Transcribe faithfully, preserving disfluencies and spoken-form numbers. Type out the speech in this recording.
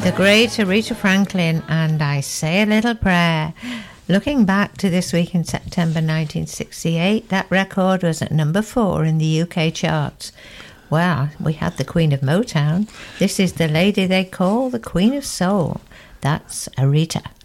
The great Aretha Franklin and I Say a Little Prayer. Looking back to this week in September nineteen sixty-eight, that record was at number four in the U K charts. Well, we had the Queen of Motown. This is the lady they call the Queen of Soul. That's Aretha.